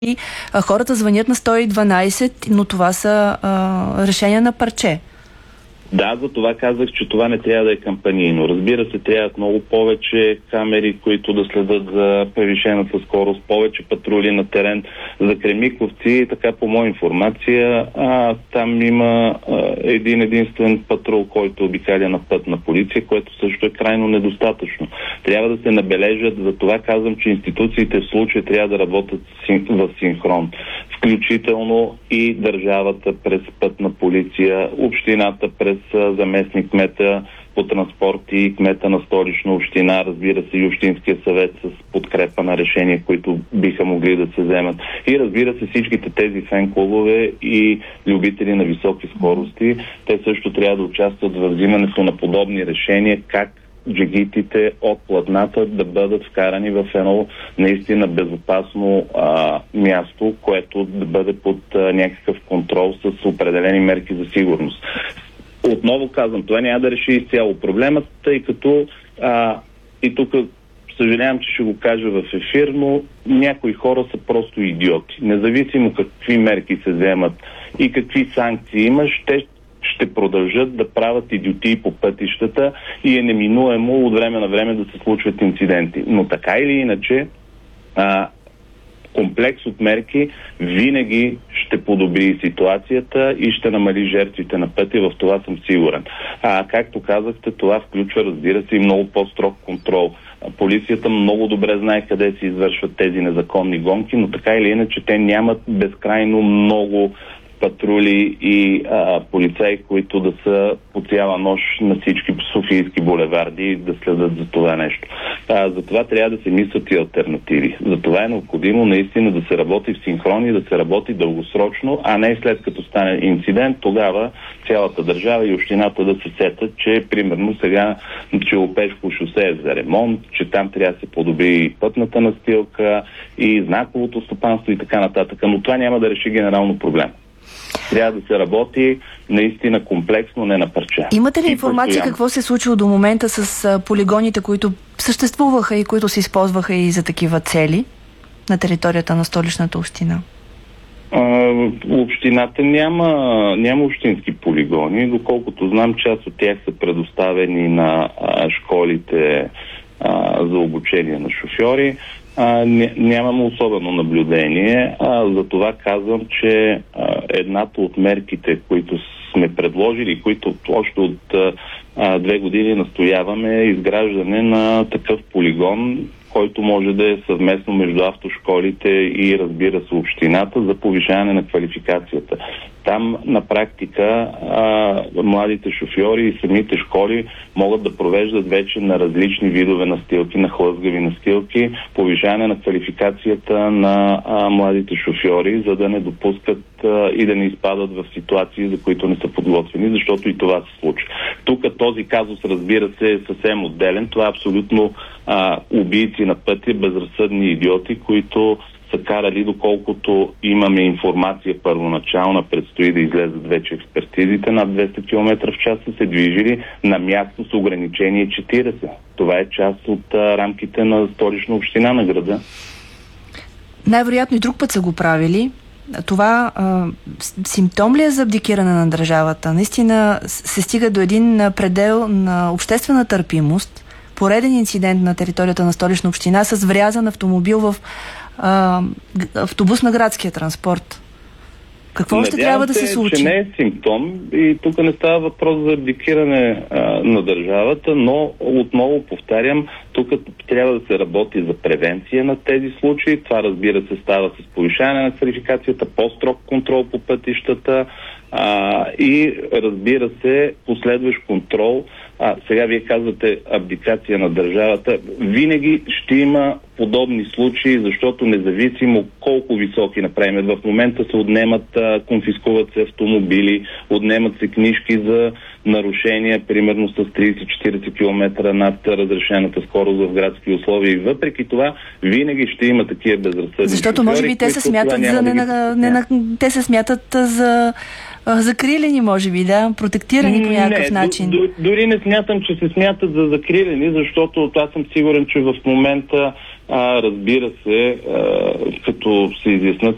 И хората звънят на 112, но това са решения на парче. Да, за това казах, че това не трябва да е кампанийно. Разбира се, трябват много повече камери, които да следят за превишената скорост, повече патрули на терен. За Кремиковци, така по моя информация, там има един единствен патрул, който обикаля на пътна полиция, което също е крайно недостатъчно. Трябва да се набележат, за това казвам, че институциите в случая трябва да работят в синхрон. Включително и държавата през пътна полиция, общината през заместник кмета по транспорт и кмета на Столична община, разбира се и Общинския съвет с подкрепа на решения, които биха могли да се вземат. И разбира се всичките тези фен-клубове и любители на високи скорости, те също трябва да участват в взимането на подобни решения, как джигитите от платната да бъдат вкарани в едно наистина безопасно място, което да бъде под някакъв контрол с определени мерки за сигурност. Отново казвам, това няма да реши изцяло проблемът, тъй като и тук съжалявам, че ще го кажа в ефир, но някои хора са просто идиоти. Независимо какви мерки се вземат и какви санкции имаш, те ще продължат да правят идиотии по пътищата и е неминуемо от време на време да се случват инциденти. Но така или иначе, комплекс от мерки винаги ще подобри ситуацията и ще намали жертвите на пътя, в това съм сигурен. Както казахте, това включва, разбира се, и много по-строг контрол. Полицията много добре знае къде се извършват тези незаконни гонки, но така или иначе те нямат безкрайно много патрули и полицаи, които да са по цяла нощ на всички софийски булеварди да следят за това нещо. За това трябва да се мислят и алтернативи. За това е необходимо наистина да се работи в синхрон и да се работи дългосрочно, а не след като стане инцидент, тогава цялата държава и общината да се сетят, че примерно сега Челопешко шосе е за ремонт, че там трябва да се подобри пътната настилка и знаковото стопанство и така нататък. Но това няма да реши генерално проблем. Трябва да се работи наистина комплексно, не на парче. Имате ли информация какво се е случило до момента с полигоните, които съществуваха и които се използваха и за такива цели на територията на Столичната община? Общината няма общински полигони. Доколкото знам, част от тях са предоставени на школите за обучение на шофьори. Нямам особено наблюдение. За това казвам, че едната от мерките, които сме предложили, които още от 2 години настояваме, е изграждане на такъв полигон, който може да е съвместно между автошколите и, разбира се, общината за повишаване на квалификацията. Там на практика младите шофьори и самите школи могат да провеждат вече на различни видове настилки, на хлъзгави настилки, повишаване на квалификацията на младите шофьори, за да не допускат и да не изпадат в ситуации, за които не са подготвени, защото и това се случва. Тук този казус, разбира се, е съвсем отделен. Това е абсолютно убийци на пътя, безразсъдни идиоти, които са карали, доколкото имаме информация първоначална, предстои да излезат вече експертизите, над 200 км в час са се движили на място с ограничение 40. Това е част от рамките на Столична община на града. Най-вероятно и друг път са го правили. Това симптом ли е за абдикиране на държавата? Наистина се стига до един предел на обществена търпимост. Пореден инцидент на територията на Столична община с врязан автомобил в автобус на градския транспорт. Какво още трябва да се случи? Че не е симптом и тук не става въпрос за абдикиране на държавата, но отново повтарям, тук трябва да се работи за превенция на тези случаи. Това, разбира се, става с повишаване на квалификацията, по-строг контрол по пътищата и, разбира се, последващ контрол. Сега вие казвате абдикация на държавата. Винаги ще има подобни случаи, защото независимо колко високи направим, в момента се отнемат, конфискуват се автомобили, отнемат се книжки за нарушения, примерно с 30-40 км над разрешената скорост в градски условия. И въпреки това, винаги ще има такива безразсъдни. Защото може би те се смятат те се смятат за закрилени, може би, да? Протектирани по някакъв начин. Дори не смятам, че се смятат за закрилени, защото аз съм сигурен, че в момента, разбира се, като се изяснат